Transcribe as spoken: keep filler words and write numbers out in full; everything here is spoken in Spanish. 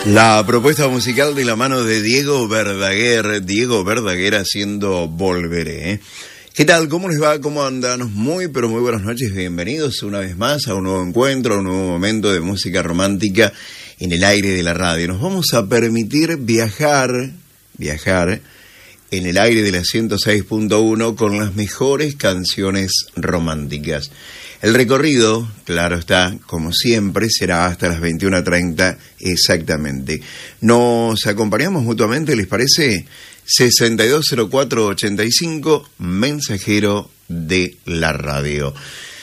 La propuesta musical de la mano de Diego Verdaguer, Diego Verdaguer haciendo Volveré. ¿eh? ¿Qué tal? ¿Cómo les va? ¿Cómo andan? Muy, pero muy buenas noches. Bienvenidos una vez más a un nuevo encuentro, a un nuevo momento de música romántica en el aire de la radio. Nos vamos a permitir viajar, viajar en el aire de la ciento seis punto uno con las mejores canciones románticas. El recorrido, claro está, como siempre, será hasta las veintiuna treinta exactamente. Nos acompañamos mutuamente, ¿les parece? sesenta y dos cero cuatro ochenta y cinco, mensajero de la radio.